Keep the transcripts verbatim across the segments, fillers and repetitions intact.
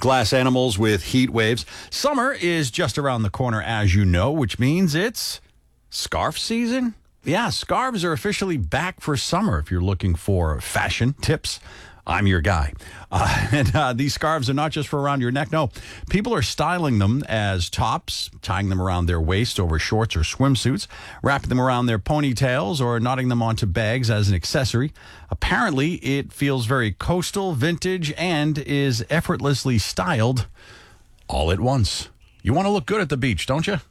Glass animals with heat waves. Summer is just around the corner, as you know, which means it's scarf season. Yeah, scarves are officially back for summer. If you're looking for fashion tips, I'm your guy. Uh, and uh, these scarves are not just for around your neck. No, people are styling them as tops, tying them around their waist over shorts or swimsuits, wrapping them around their ponytails, or knotting them onto bags as an accessory. Apparently, it feels very coastal, vintage, and is effortlessly styled all at once. You want to look good at the beach, don't you?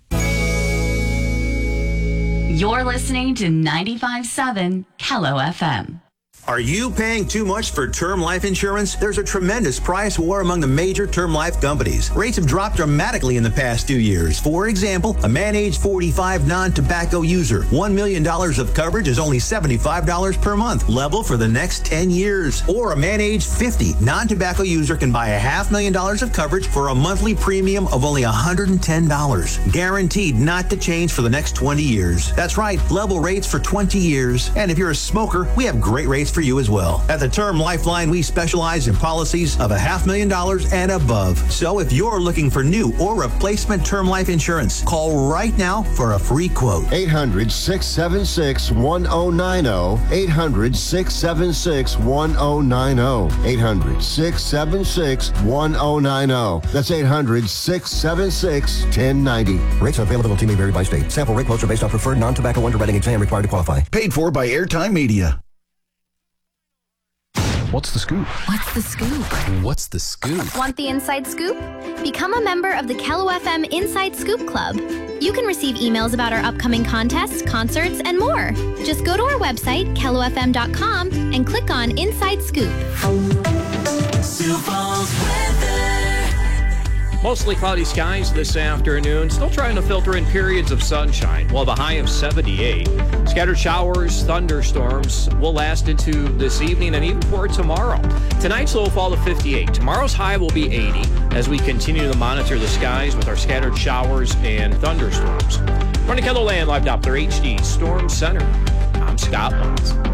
You're listening to ninety-five point seven Kello F M. Are you paying too much for term life insurance? There's a tremendous price war among the major term life companies. Rates have dropped dramatically in the past two years. For example, a man age forty-five non-tobacco user, one million dollars of coverage is only seventy-five dollars per month, level for the next ten years. Or a man age fifty non-tobacco user can buy a half million dollars of coverage for a monthly premium of only one hundred ten dollars. Guaranteed not to change for the next twenty years. That's right, level rates for twenty years. And if you're a smoker, we have great rates for you as well. At the Term Lifeline, we specialize in policies of a half million dollars and above. So if you're looking for new or replacement term life insurance, call right now for a free quote. eight hundred, six seven six, one oh nine oh. eight hundred, six seven six, one oh nine oh. eight hundred, six seven six, one oh nine oh. That's eight hundred, six seven six, one oh nine oh. Rates are available and may vary by state. Sample rate quotes are based on preferred non-tobacco underwriting exam required to qualify. Paid for by Airtime Media. What's the scoop? What's the scoop? What's the scoop? Want the inside scoop? Become a member of the Kello F M Inside Scoop Club. You can receive emails about our upcoming contests, concerts, and more. Just go to our website, kello f m dot com, and click on Inside Scoop. Sioux Falls weather. Mostly cloudy skies this afternoon. Still trying to filter in periods of sunshine. We'll have a high of seventy-eight. Scattered showers, thunderstorms will last into this evening and even for tomorrow. Tonight's low fall to fifty-eight. Tomorrow's high will be eighty as we continue to monitor the skies with our scattered showers and thunderstorms. From the KELOLAND Live Doppler H D Storm Center, I'm Scott Lawrence.